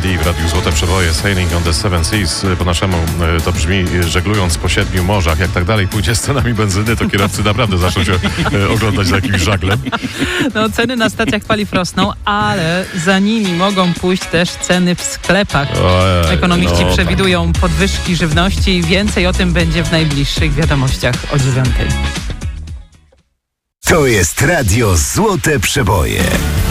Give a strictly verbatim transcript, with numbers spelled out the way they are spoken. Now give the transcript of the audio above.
D w Radiu Złote Przeboje, Sailing on the Seven Seas. Po naszemu to brzmi żeglując po siedmiu morzach. Jak tak dalej pójdzie z cenami benzyny, to kierowcy naprawdę zaczną się oglądać za jakimś żaglem. No, ceny na stacjach paliw rosną, ale za nimi mogą pójść też ceny w sklepach. Ojej, Ekonomiści no, przewidują tak. podwyżki żywności. Więcej o tym będzie w najbliższych wiadomościach o dziewiątej. To jest Radio Złote Przeboje.